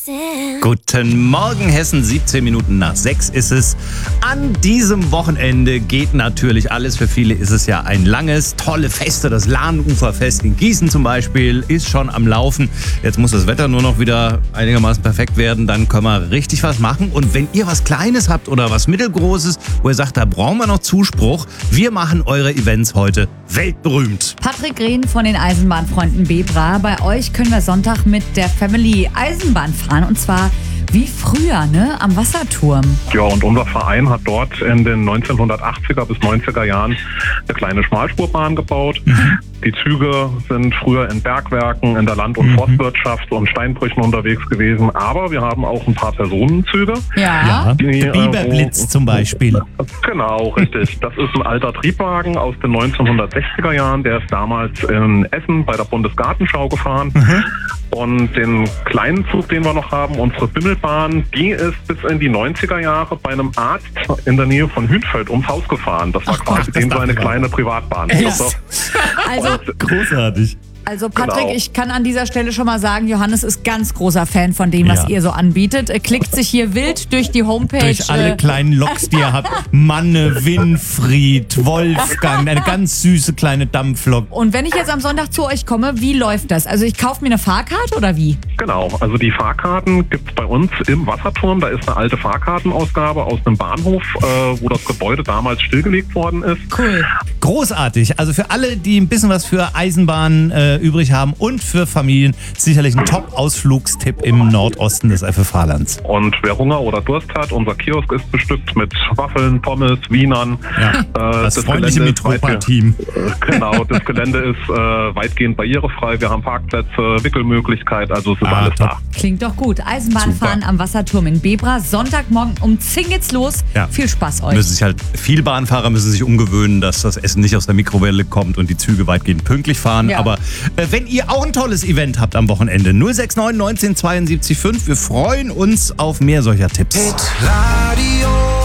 Guten Morgen, Hessen, 17 Minuten nach 6 ist es. An diesem Wochenende geht natürlich alles. Für viele ist es ja ein langes, tolle Feste. Das Lahnuferfest in Gießen zum Beispiel ist schon am Laufen. Jetzt muss das Wetter nur noch wieder einigermaßen perfekt werden. Dann können wir richtig was machen. Und wenn ihr was Kleines habt oder was Mittelgroßes, wo ihr sagt, da brauchen wir noch Zuspruch, wir machen eure Events heute weltberühmt. Patrick Rehn von den Eisenbahnfreunden Bebra. Bei euch können wir Sonntag mit der Family Eisenbahn fahren. Und zwar wie früher, ne? Am Wasserturm. Ja, und unser Verein hat dort in den 1980er bis 90er Jahren eine kleine Schmalspurbahn gebaut. Die Züge sind früher in Bergwerken, in der Land- und Forstwirtschaft und Steinbrüchen unterwegs gewesen. Aber wir haben auch ein paar Personenzüge. Ja. Der Biberblitz zum Beispiel. Genau, richtig. Das ist ein alter Triebwagen aus den 1960er Jahren. Der ist damals in Essen bei der Bundesgartenschau gefahren. Und den kleinen Zug, den wir noch haben, unsere Bimmelbahn, die ist bis in die 90er Jahre bei einem Arzt in der Nähe von Hünfeld ums Haus gefahren. Das war quasi dem seine kleine Privatbahn. Großartig. Also Patrick, Genau. Ich kann an dieser Stelle schon mal sagen, Johannes ist ganz großer Fan von dem, was ihr so anbietet. Er klickt sich hier wild durch die Homepage. Durch alle kleinen Loks, die ihr habt. Manne, Winfried, Wolfgang, eine ganz süße kleine Dampflok. Und wenn ich jetzt am Sonntag zu euch komme, wie läuft das? Also ich kaufe mir eine Fahrkarte oder wie? Genau, also die Fahrkarten gibt's bei uns im Wasserturm. Da ist eine alte Fahrkartenausgabe aus einem Bahnhof, wo das Gebäude damals stillgelegt worden ist. Cool. Großartig. Also für alle, die ein bisschen was für Eisenbahn übrig haben und für Familien sicherlich ein Top-Ausflugstipp im Nordosten des FFH-Lands. Und wer Hunger oder Durst hat, unser Kiosk ist bestückt mit Waffeln, Pommes, Wienern. Ja, das freundliche Gelände ist Metropa-Team. Genau, das Gelände ist weitgehend barrierefrei. Wir haben Parkplätze, Wickelmöglichkeit, also es ist alles top. da. Klingt doch gut. Eisenbahnfahren am Wasserturm in Bebra. Sonntagmorgen um 10 geht's los. Ja. Viel Spaß euch. Viele Bahnfahrer müssen sich umgewöhnen, dass das Essen nicht aus der Mikrowelle kommt und die Züge weitgehend pünktlich fahren. Ja. Aber wenn ihr auch ein tolles Event habt am Wochenende, 069 19 72 5. Wir freuen uns auf mehr solcher Tipps. Radio